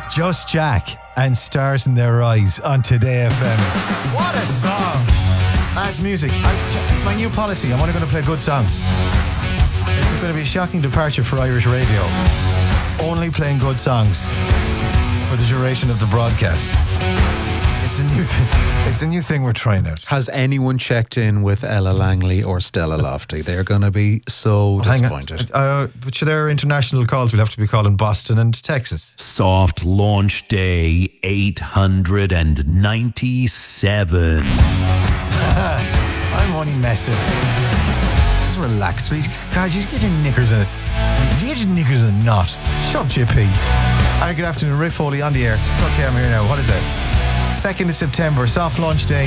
Just Jack and Stars in Their Eyes on Today FM. What a song! That's music. It's my new policy. I'm only going to play good songs. It's going to be a shocking departure for Irish radio. Only playing good songs for the duration of the broadcast. It's a new thing. It's a new thing we're trying out. Has anyone checked in with Ella Langley or Stella Lofty? They're going to be so disappointed. But there are international calls. We'll have to be calling Boston and Texas. Soft launch day 897. I'm only messing. Just relax, sweet. God, you get your knickers in it. You get your knickers in a knot. Shut up, JP. Hi, good afternoon. Rick Foley on the air. It's okay, I'm here now. What is it? 2nd of September, soft launch day,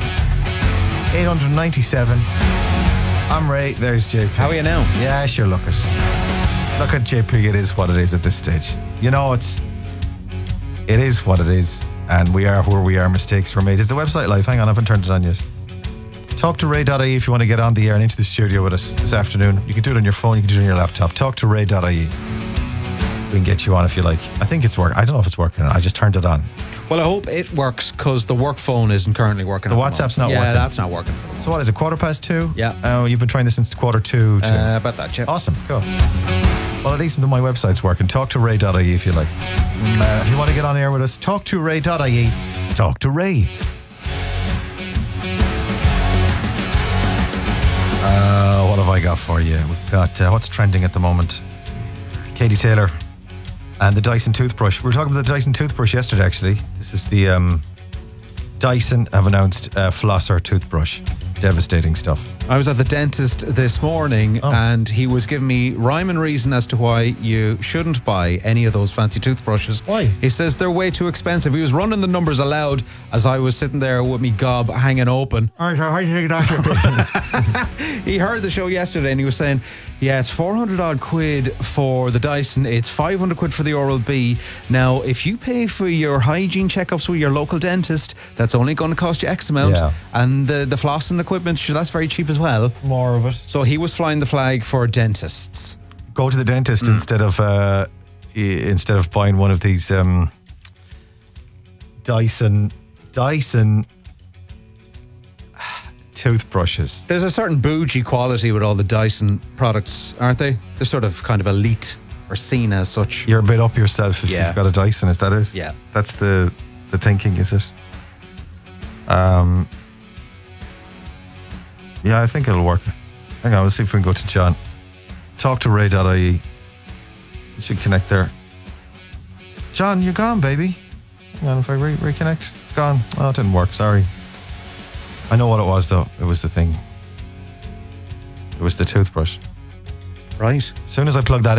897. I'm Ray, there's JP. How are you now? Yeah, sure, look at JP, it is what it is at this stage. You know, it is what it is, and we are where we are, mistakes were made. Is the website live? Hang on, I haven't turned it on yet. Talk to Ray.ie if you want to get on the air and into the studio with us this afternoon. You can do it on your phone, you can do it on your laptop. Talk to Ray.ie. We can get you on if you like. I think it's working. I don't know if it's working. I just turned it on. Well, I hope it works because the work phone isn't currently working. The WhatsApp's not working. Yeah, that's not working for the moment. So what is it, 2:15? Yeah. Oh, you've been trying this since 2:45. About that, yeah. Awesome, cool. Well, at least my website's working. Talk to Ray.ie if you like. If you want to get on air with us, talk to Ray.ie. Talk to Ray. What have I got for you? We've got, what's trending at the moment? Katie Taylor and the Dyson toothbrush. We were talking about the Dyson toothbrush yesterday, actually. This is the Dyson have announced flosser toothbrush. Devastating stuff. I was at the dentist this morning and he was giving me rhyme and reason as to why you shouldn't buy any of those fancy toothbrushes. Why? He says they're way too expensive. He was running the numbers aloud as I was sitting there with me gob hanging open. All right, how do you take that? He heard the show yesterday and he was saying, yeah, it's 400 odd quid for the Dyson, it's 500 quid for the Oral-B. Now, if you pay for your hygiene checkups with your local dentist, that's only going to cost you X amount. Yeah. And the flossing equipment, sure, that's very cheap as well. More of it. So he was flying the flag for dentists. Go to the dentist instead of buying one of these Dyson toothbrushes. There's a certain bougie quality with all the Dyson products, aren't they? They're sort of kind of elite or seen as such. You're a bit up yourself if you've got a Dyson, is that it? Yeah. That's the thinking, is it? Yeah, I think it'll work. Hang on, we'll see if we can go to John. Talk to Ray.ie. You should connect there. John, you're gone, baby. Hang on, if I reconnect. It's gone. Oh, it didn't work, sorry. I know what it was, though. It was the thing. It was the toothbrush. Right. As soon as I plugged that in,